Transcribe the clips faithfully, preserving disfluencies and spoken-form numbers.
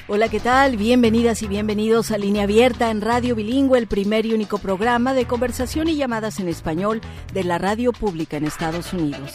Hola, ¿qué tal? Bienvenidas y bienvenidos a Línea Abierta en Radio Bilingüe, el primer y único programa de conversación y llamadas en español de la radio pública en Estados Unidos.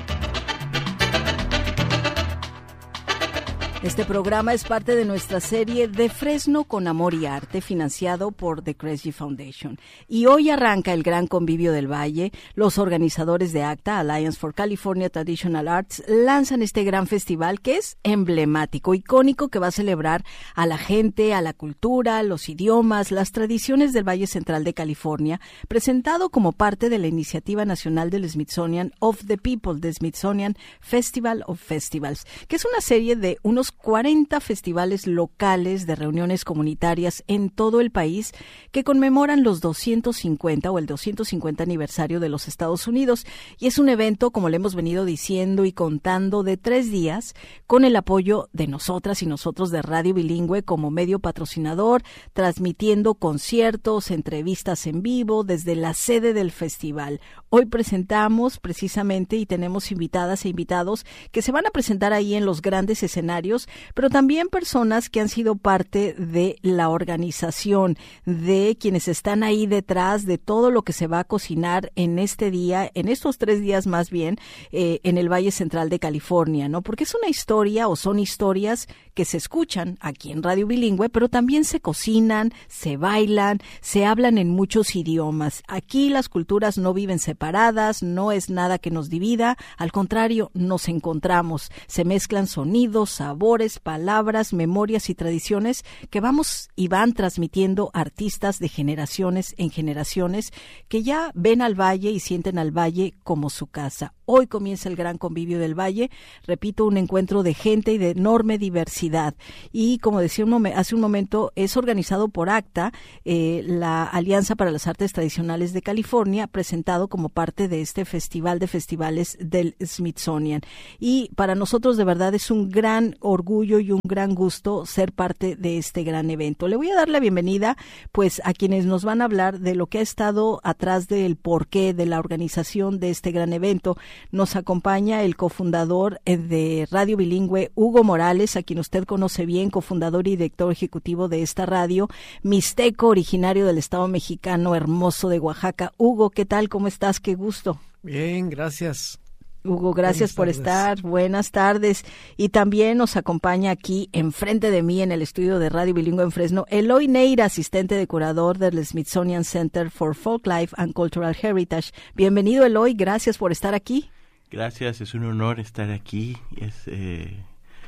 Este programa es parte de nuestra serie De Fresno con Amor y Arte, financiado por The Kresge Foundation. Y hoy arranca el Gran Convivio del Valle. Los organizadores de ACTA, Alliance for California Traditional Arts, lanzan este gran festival que es emblemático, icónico, que va a celebrar a la gente, a la cultura, los idiomas, las tradiciones del Valle Central de California, presentado como parte de la iniciativa nacional del Smithsonian of the People, the Smithsonian Festival of Festivals, que es una serie de unos cuarenta festivales locales de reuniones comunitarias en todo el país que conmemoran los doscientos cincuenta o el doscientos cincuenta aniversario de los Estados Unidos. Y es un evento, como le hemos venido diciendo y contando, de tres días con el apoyo de nosotras y nosotros de Radio Bilingüe como medio patrocinador, transmitiendo conciertos, entrevistas en vivo desde la sede del festival. Hoy presentamos precisamente y tenemos invitadas e invitados que se van a presentar ahí en los grandes escenarios, pero también personas que han sido parte de la organización, de quienes están ahí detrás de todo lo que se va a cocinar en este día, en estos tres días más bien, eh, en el Valle Central de California, ¿no? Porque es una historia o son historias que se escuchan aquí en Radio Bilingüe, pero también se cocinan, se bailan, se hablan en muchos idiomas. Aquí las culturas no viven separadas, no es nada que nos divida, al contrario, nos encontramos, se mezclan sonidos, sabores, palabras, memorias y tradiciones que vamos y van transmitiendo artistas de generaciones en generaciones que ya ven al Valle y sienten al Valle como su casa. Hoy comienza el Gran Convivio del Valle, repito, un encuentro de gente y de enorme diversidad. Y como decía un momen- hace un momento, es organizado por ACTA, eh, la Alianza para las Artes Tradicionales de California, presentado como parte de este Festival de Festivales del Smithsonian. Y para nosotros de verdad es un gran orgullo y un gran gusto ser parte de este gran evento. Le voy a dar la bienvenida pues a quienes nos van a hablar de lo que ha estado atrás del porqué de la organización de este gran evento. Nos acompaña el cofundador de Radio Bilingüe, Hugo Morales, a quien usted conoce bien, cofundador y director ejecutivo de esta radio, mixteco, originario del estado mexicano hermoso de Oaxaca. Hugo, ¿qué tal? ¿Cómo estás? Qué gusto. Bien, gracias. Hugo, gracias por estar. Buenas tardes. Y también nos acompaña aquí, enfrente de mí, en el estudio de Radio Bilingüe en Fresno, Eloy Neira, asistente de curador del Smithsonian Center for Folklife and Cultural Heritage. Bienvenido, Eloy. Gracias por estar aquí. Gracias, es un honor estar aquí es, eh,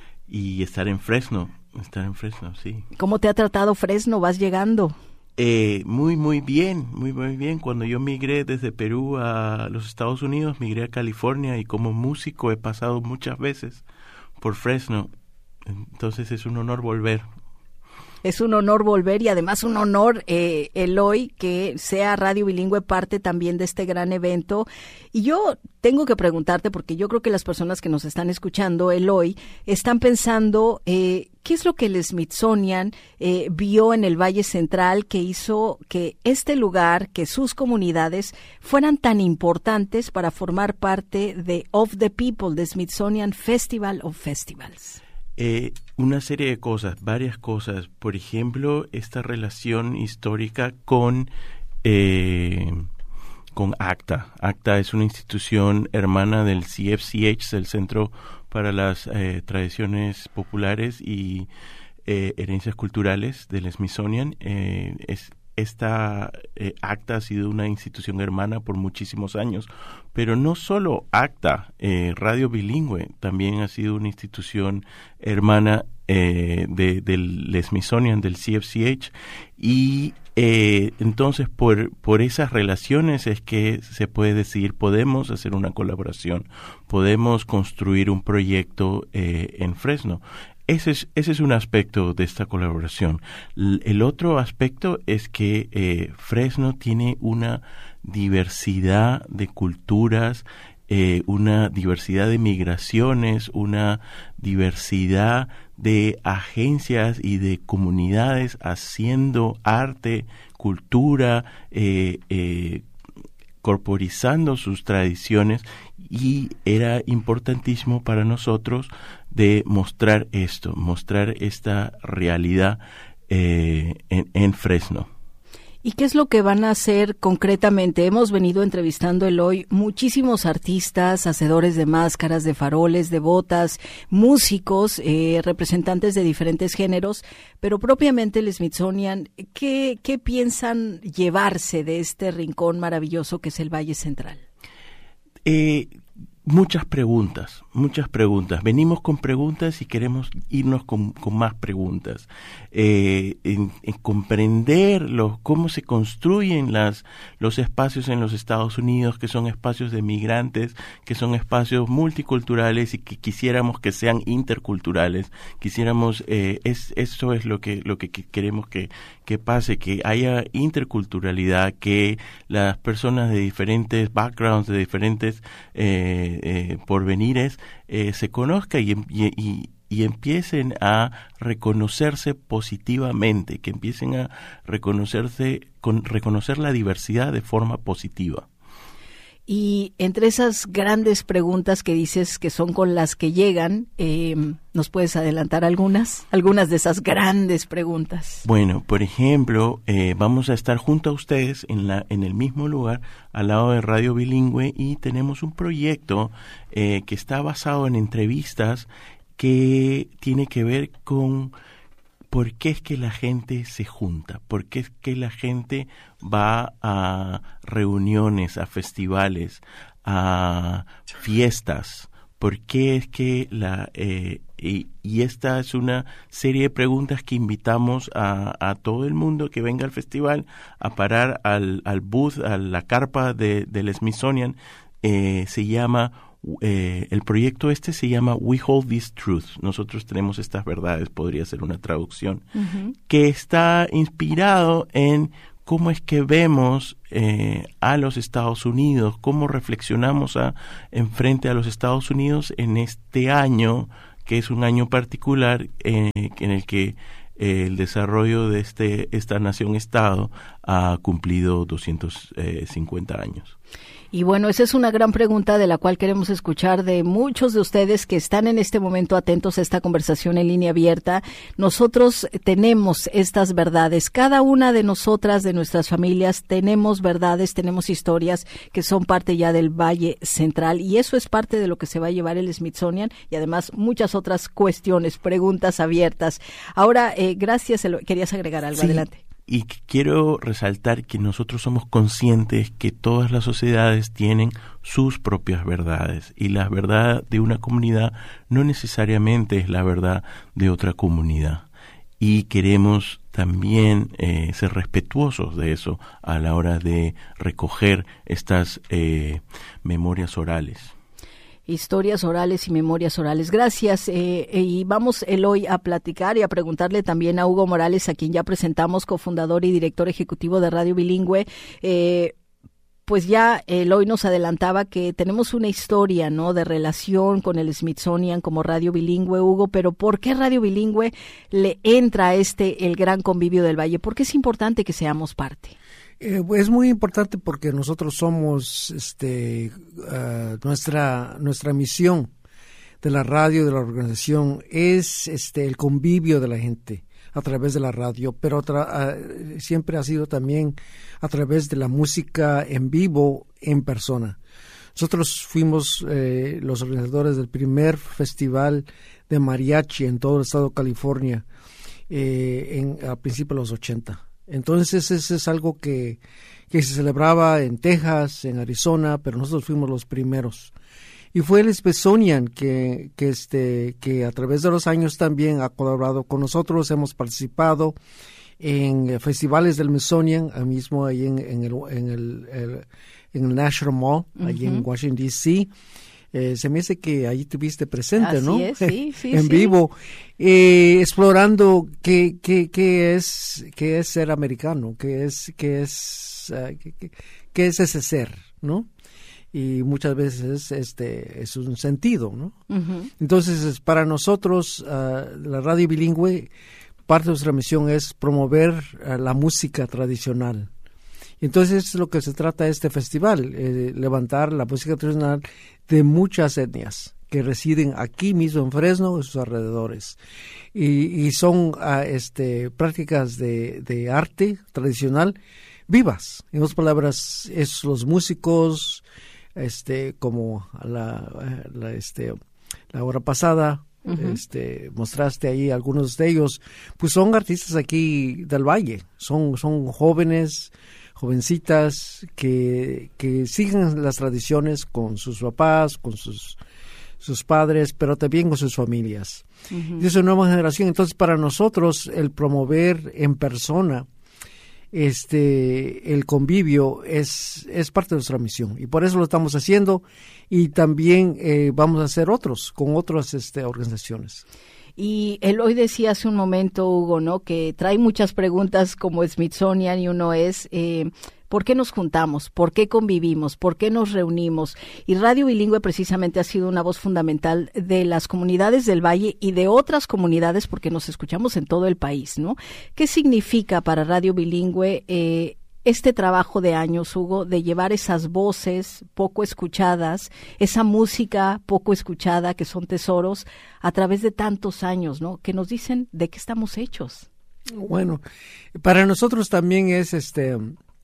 y estar en Fresno. Estar en Fresno, sí. ¿Cómo te ha tratado Fresno? ¿Vas llegando? Eh, muy, muy bien, muy, muy bien. Cuando yo migré desde Perú a los Estados Unidos, migré a California y como músico he pasado muchas veces por Fresno. Entonces es un honor volver. Es un honor volver y además un honor, eh, Eloy, que sea Radio Bilingüe parte también de este gran evento. Y yo tengo que preguntarte, porque yo creo que las personas que nos están escuchando, Eloy, están pensando eh, qué es lo que el Smithsonian eh, vio en el Valle Central que hizo que este lugar, que sus comunidades fueran tan importantes para formar parte de Of the People, the Smithsonian Festival of Festivals. Eh, una serie de cosas, varias cosas. Por ejemplo, esta relación histórica con eh, con ACTA. ACTA es una institución hermana del C F C H, el Centro para las eh, Tradiciones Populares y eh, Herencias Culturales del Smithsonian. Eh, es Esta eh, ACTA ha sido una institución hermana por muchísimos años, pero no solo ACTA, eh, Radio Bilingüe también ha sido una institución hermana eh, de, del Smithsonian, del C F C H, y eh, entonces por, por esas relaciones es que se puede decir, podemos hacer una colaboración, podemos construir un proyecto eh, en Fresno. Ese es, ese es un aspecto de esta colaboración. L- el otro aspecto es que eh, Fresno tiene una diversidad de culturas, eh, una diversidad de migraciones, una diversidad de agencias y de comunidades haciendo arte, cultura, eh, eh, corporizando sus tradiciones, y era importantísimo para nosotros de mostrar esto, mostrar esta realidad eh, en, en Fresno. ¿Y qué es lo que van a hacer concretamente? Hemos venido entrevistando el hoy muchísimos artistas, hacedores de máscaras, de faroles, de botas, músicos, eh, representantes de diferentes géneros, pero propiamente el Smithsonian, ¿qué, qué piensan llevarse de este rincón maravilloso que es el Valle Central? Eh, muchas preguntas, muchas preguntas. Venimos con preguntas y queremos irnos con, con más preguntas. Eh, en, en comprender los, cómo se construyen las, los espacios en los Estados Unidos, que son espacios de migrantes, que son espacios multiculturales y que quisiéramos que sean interculturales. Quisiéramos, eh, es, eso es lo que, lo que queremos que, que pase, que haya interculturalidad, que las personas de diferentes backgrounds, de diferentes eh, eh, porvenires, eh, se conozcan y, y, y empiecen a reconocerse positivamente, que empiecen a reconocerse, con, reconocer la diversidad de forma positiva. Y entre esas grandes preguntas que dices que son con las que llegan, eh, ¿nos puedes adelantar algunas? Algunas de esas grandes preguntas. Bueno, por ejemplo, eh, vamos a estar junto a ustedes en, la, en el mismo lugar, al lado de Radio Bilingüe, y tenemos un proyecto eh, que está basado en entrevistas que tiene que ver con por qué es que la gente se junta, por qué es que la gente va a reuniones, a festivales, a fiestas, por qué es que la... Eh, y, y esta es una serie de preguntas que invitamos a, a todo el mundo que venga al festival a parar al, al booth, a la carpa de, del Smithsonian. Eh, se llama... Eh, el proyecto este se llama We Hold These Truths. Nosotros tenemos estas verdades, podría ser una traducción, uh-huh. que está inspirado en cómo es que vemos eh, a los Estados Unidos, cómo reflexionamos a, en frente a los Estados Unidos en este año, que es un año particular eh, en el que eh, el desarrollo de este esta nación-estado ha cumplido doscientos cincuenta años. Y bueno, esa es una gran pregunta de la cual queremos escuchar de muchos de ustedes que están en este momento atentos a esta conversación en línea abierta. Nosotros tenemos estas verdades. Cada una de nosotras, de nuestras familias, tenemos verdades, tenemos historias que son parte ya del Valle Central, y eso es parte de lo que se va a llevar el Smithsonian, y además muchas otras cuestiones, preguntas abiertas. Ahora, eh, gracias. Querías agregar algo. Sí. Adelante. Y quiero resaltar que nosotros somos conscientes que todas las sociedades tienen sus propias verdades, y la verdad de una comunidad no necesariamente es la verdad de otra comunidad. Y queremos también eh, ser respetuosos de eso a la hora de recoger estas eh, memorias orales. Historias orales y memorias orales. Gracias. Eh, y vamos, Eloy, a platicar y a preguntarle también a Hugo Morales, a quien ya presentamos, cofundador y director ejecutivo de Radio Bilingüe. Eh, pues ya Eloy nos adelantaba que tenemos una historia, ¿no?, de relación con el Smithsonian como Radio Bilingüe, Hugo, pero ¿por qué Radio Bilingüe le entra a este, el gran convivio del Valle? ¿Por qué es importante que seamos parte? Eh, es muy importante porque nosotros somos, este, uh, nuestra nuestra misión de la radio, de la organización, es este el convivio de la gente a través de la radio, pero tra- uh, siempre ha sido también a través de la música en vivo, en persona. Nosotros fuimos eh, los organizadores del primer festival de mariachi en todo el estado de California eh, en, a principios de los ochenta. Entonces eso es algo que, que se celebraba en Texas, en Arizona, pero nosotros fuimos los primeros. Y fue el Smithsonian que, que, este, que a través de los años también ha colaborado con nosotros. Hemos participado en festivales del Smithsonian, ahí mismo ahí en, en, el, en, el, el, en el National Mall, uh-huh. allí en Washington, D C Eh, se me hace que allí tuviste presente, Así ¿no? Es, sí, sí, en sí. vivo, eh, explorando qué, qué, qué es, qué es ser americano, qué es, qué es, uh, qué, qué es ese ser, ¿no? Y muchas veces este es un sentido, ¿no? Uh-huh. Entonces, para nosotros, uh, la Radio Bilingüe, parte de nuestra misión es promover uh, la música tradicional. Entonces es lo que se trata de este festival, eh, levantar la música tradicional de muchas etnias que residen aquí mismo en Fresno y sus alrededores. Y, y son uh, este, prácticas de, de arte tradicional vivas. En otras palabras, es los músicos, este, como la, la, este, la hora pasada, uh-huh. este, mostraste ahí algunos de ellos, pues son artistas aquí del Valle, son, son jóvenes, jovencitas que, que siguen las tradiciones con sus papás, con sus, sus padres, pero también con sus familias. Uh-huh. Y es una nueva generación. Entonces, para nosotros, el promover en persona este el convivio es, es parte de nuestra misión. Y por eso lo estamos haciendo. Y también eh, vamos a hacer otros, con otras este, organizaciones. Y Eloy decía hace un momento, Hugo, ¿no?, que trae muchas preguntas como Smithsonian, y uno es, eh, ¿por qué nos juntamos? ¿Por qué convivimos? ¿Por qué nos reunimos? Y Radio Bilingüe precisamente ha sido una voz fundamental de las comunidades del Valle y de otras comunidades, porque nos escuchamos en todo el país, ¿no? ¿Qué significa para Radio Bilingüe eh, este trabajo de años, Hugo, de llevar esas voces poco escuchadas, esa música poco escuchada, que son tesoros, a través de tantos años, ¿no?, que nos dicen de qué estamos hechos? Bueno, para nosotros también es este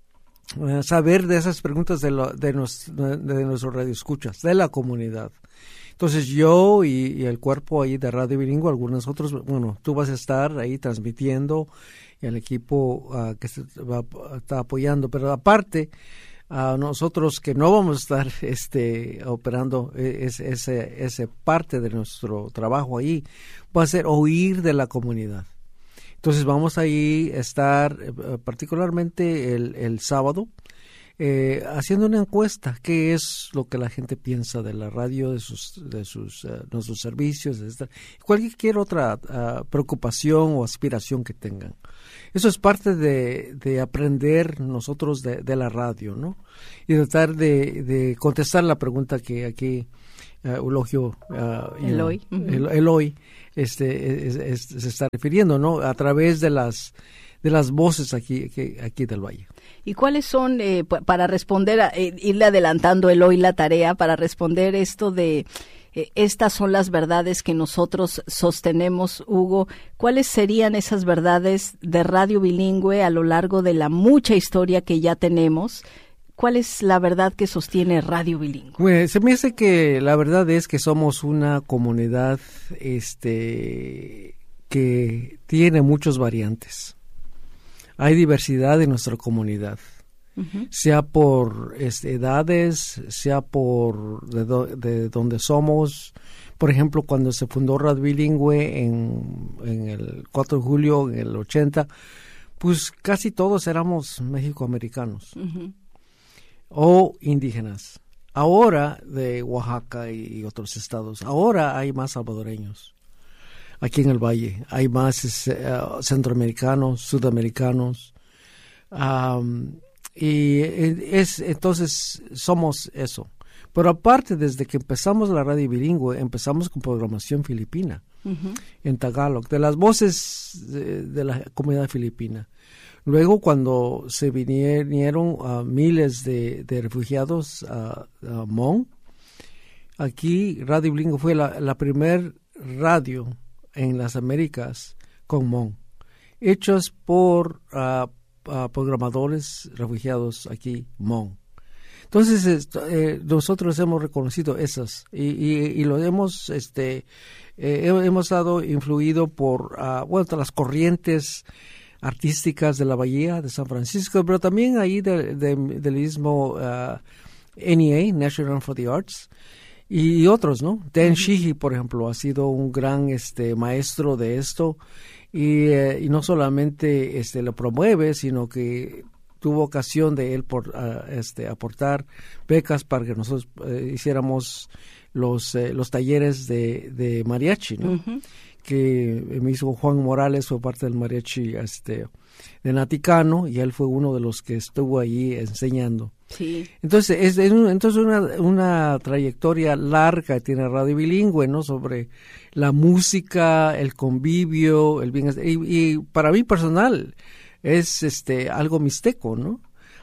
saber de esas preguntas de, lo, de, nos, de, de nuestros radioescuchas, de la comunidad. Entonces yo y, y el cuerpo ahí de Radio Bilingüe, algunos otros, bueno, tú vas a estar ahí transmitiendo, y el equipo uh, que se va, está apoyando, pero aparte a uh, nosotros que no vamos a estar este operando es, ese, ese parte de nuestro trabajo ahí, va a ser oír de la comunidad. Entonces vamos ahí a estar eh, particularmente el, el sábado eh, haciendo una encuesta, qué es lo que la gente piensa de la radio, de sus de sus uh, nuestros servicios, de cualquier otra uh, preocupación o aspiración que tengan. Eso es parte de, de aprender nosotros de, de la radio, ¿no? Y tratar de, de contestar la pregunta que aquí uh, Eulogio, uh, Eloy, you know, uh-huh. Eloy este, es, es, se está refiriendo, ¿no? A través de las de las voces aquí, aquí, aquí del Valle. ¿Y cuáles son, eh, para responder, a, eh, irle adelantando Eloy la tarea, para responder esto de eh, estas son las verdades que nosotros sostenemos, Hugo? ¿Cuáles serían esas verdades de Radio Bilingüe a lo largo de la mucha historia que ya tenemos? ¿Cuál es la verdad que sostiene Radio Bilingüe? Bueno, se me hace que la verdad es que somos una comunidad este, que tiene muchas variantes. Hay diversidad en nuestra comunidad, uh-huh. sea por este, edades, sea por de, do, de donde somos. Por ejemplo, cuando se fundó Radio Bilingüe en, en el cuatro de julio, en el ochenta, pues casi todos éramos mexicoamericanos. Uh-huh. O indígenas. Ahora de Oaxaca y otros estados, ahora hay más salvadoreños. Aquí en el Valle hay más uh, centroamericanos, sudamericanos, um, y es entonces somos eso. Pero aparte, desde que empezamos la Radio Bilingüe, empezamos con programación filipina, uh-huh. en Tagalog, de las voces de, de la comunidad filipina. Luego, cuando se vinieron uh, miles de, de refugiados a uh, uh, Hmong, aquí Radio Bilingüe fue la, la primer radio en las Américas con Hmong, hechos por uh, uh, programadores refugiados aquí Hmong. Entonces esto, eh, nosotros hemos reconocido esas y, y, y lo hemos este eh, hemos dado influido por uh, bueno, las corrientes artísticas de la Bahía de San Francisco, pero también ahí de, de, del mismo uh, N E A, National for the Arts, y otros, ¿no? Dan Sheehy, por ejemplo, ha sido un gran este maestro de esto, y, eh, y no solamente este lo promueve, sino que tuvo ocasión de él por uh, este aportar becas para que nosotros eh, hiciéramos los eh, los talleres de, de mariachi, ¿no? Uh-huh. Que mi hijo Juan Morales fue parte del mariachi este de Naticano, y él fue uno de los que estuvo allí enseñando. Sí. Entonces es, es un, entonces una, una trayectoria larga tiene Radio Bilingüe, ¿no? Sobre la música, el convivio, el bienestar, y, y para mí personal es este algo mixteco, ¿no?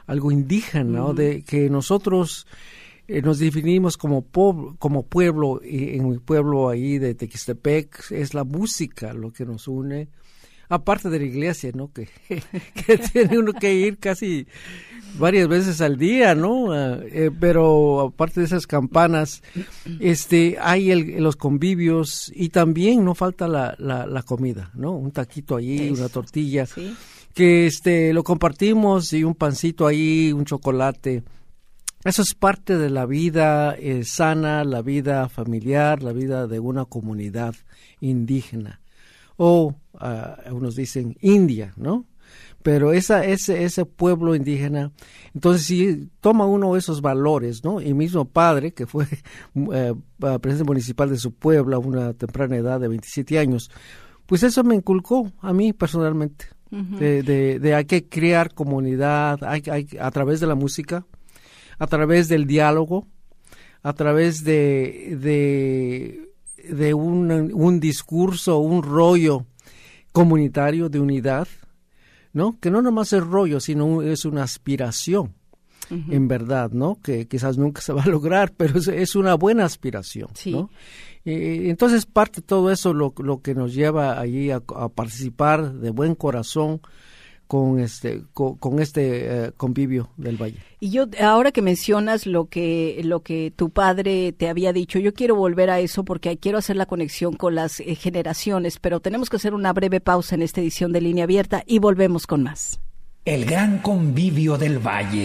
algo indígena, ¿no? De que nosotros eh, nos definimos como, po- como pueblo, y en mi pueblo ahí de Tequistepec es la música lo que nos une, aparte de la iglesia, ¿no? Que, que tiene uno que ir casi varias veces al día, ¿no? Eh, pero aparte de esas campanas, este, hay el, los convivios y también no falta la, la, la comida, ¿no? Un taquito ahí, Eso. una tortilla, Sí. que este, lo compartimos y un pancito ahí, un chocolate. Eso es parte de la vida eh, sana, la vida familiar, la vida de una comunidad indígena. O uh, unos dicen India, ¿no? Pero esa, ese, ese pueblo indígena, entonces si toma uno esos valores, ¿no? Y mismo padre, que fue eh, presidente municipal de su pueblo a una temprana edad de veintisiete años, pues eso me inculcó a mí personalmente, uh-huh. de, de, de hay que crear comunidad, hay, hay, a través de la música, a través del diálogo, a través de... de de un, un discurso, un rollo comunitario de unidad, ¿no? Que no nomás es rollo, sino es una aspiración, uh-huh. en verdad, ¿no? Que quizás nunca se va a lograr, pero es, es una buena aspiración, sí. ¿no? Y entonces parte de todo eso lo, lo que nos lleva allí a, a participar de buen corazón con este con, con este uh, convivio del Valle. Y yo, ahora que mencionas lo que lo que tu padre te había dicho, yo quiero volver a eso porque quiero hacer la conexión con las eh, generaciones, pero tenemos que hacer una breve pausa en esta edición de Línea Abierta y volvemos con más. El gran convivio del Valle.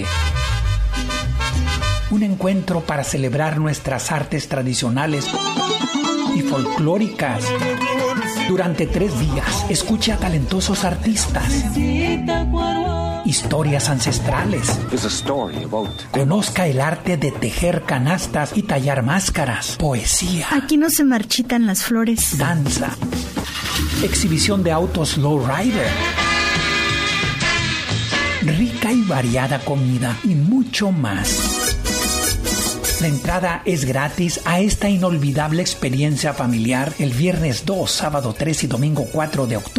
Un encuentro para celebrar nuestras artes tradicionales y folclóricas. Durante tres días, escuche a talentosos artistas, historias ancestrales, conozca el arte de tejer canastas y tallar máscaras, poesía, aquí no se marchitan las flores, danza, exhibición de autos lowrider, rica y variada comida y mucho más. La entrada es gratis a esta inolvidable experiencia familiar el viernes dos, sábado tres y domingo cuatro de octubre.